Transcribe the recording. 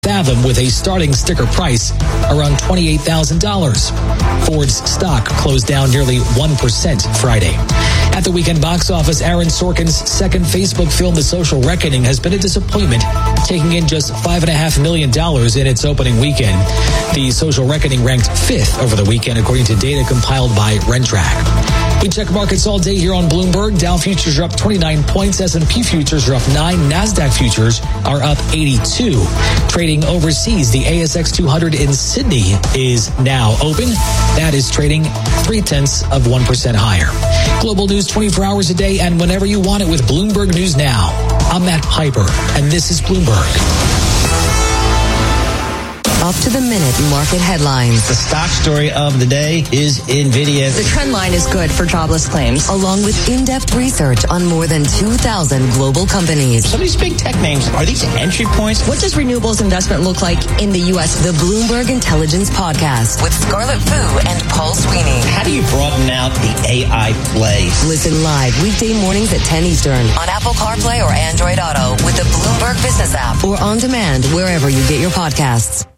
Fathom with a starting sticker price around $28,000. Ford's stock closed down nearly 1% Friday. At the weekend box office, Aaron Sorkin's second Facebook film, The Social Reckoning, has been a disappointment, taking in just $5.5 million in its opening weekend. The Social Reckoning ranked 5th over the weekend, according to data compiled by Rentrak. We check markets all day here on Bloomberg. Dow futures are up 29 points. S&P futures are up 9. NASDAQ futures are up 82. Trading overseas, the ASX 200 in Sydney is now open. That is trading 0.3% higher. Global news 24 hours a day and whenever you want it with Bloomberg News Now. I'm Matt Piper, and this is Bloomberg. Up to the minute market headlines. The stock story of the day is NVIDIA. The trend line is good for jobless claims. Along with in-depth research on more than 2,000 global companies. Some of these big tech names, are these entry points? What does renewables investment look like in the U.S.? The Bloomberg Intelligence Podcast with Scarlett Fu and Paul Sweeney. How do you broaden out the AI play? Listen live weekday mornings at 10 Eastern on Apple CarPlay or Android Auto with the Bloomberg Business app or on demand wherever you get your podcasts.